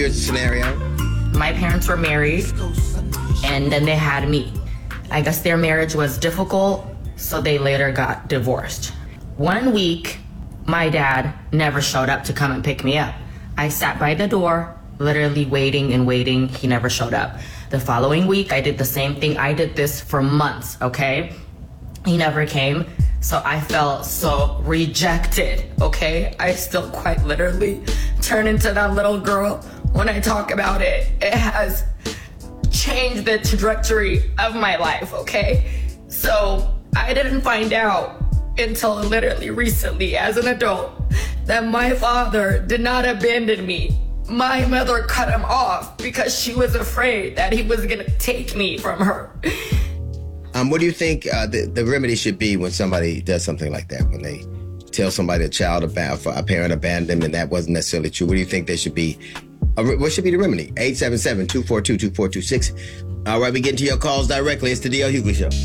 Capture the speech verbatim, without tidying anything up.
here's the scenario. My parents were married, and then they had me. I guess their marriage was difficult, so they later got divorced. One week, my dad never showed up to come and pick me up. I sat by the door, literally waiting and waiting. He never showed up. The following week, I did the same thing. I did this for months, okay? He never came, so I felt so rejected, okay? I still quite literally turn into that little girl when I talk about it. It has changed the trajectory of my life, okay? So I didn't find out until literally recently as an adult that my father did not abandon me. My mother cut him off because she was afraid that he was gonna take me from her. Um, what do you think uh, the, the remedy should be when somebody does something like that? When they tell somebody a child about a parent abandoned them and that wasn't necessarily true, what do you think there should be? Uh, what should be the remedy? eight seven seven, two four two, two four two six. All right, we get into your calls directly. It's the D L Hughley Show.